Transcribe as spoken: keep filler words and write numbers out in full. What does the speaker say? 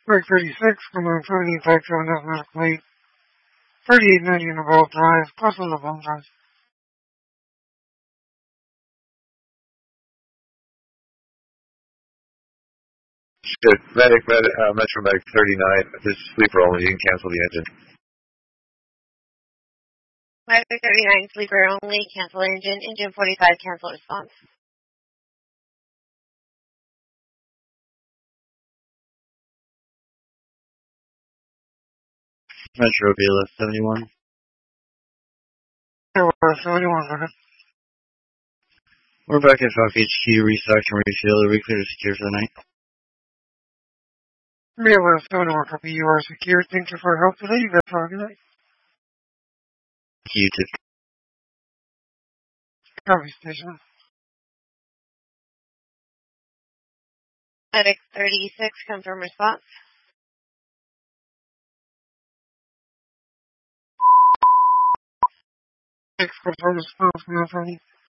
Break thirty-six, Cologne thirty, Petro, Nesmith Plate, thirty-eight ninety in About Drive, plus on the phone drive. Shit, medic, medic, uh, Metro Medic thirty-nine, this is sleeper only, you can cancel the engine. Medic thirty-nine, sleeper only, cancel engine, engine forty-five, cancel response. Metro B L S seventy-one. seventy-one, okay. We're back at Falk H Q, restock and refuel. Are we clear to secure for the night? B L S seventy-one, copy. You are secure. Thank you for your help today. You guys have a good night. You too. Copy, station. Medic thirty-six, confirm response. Confirm response,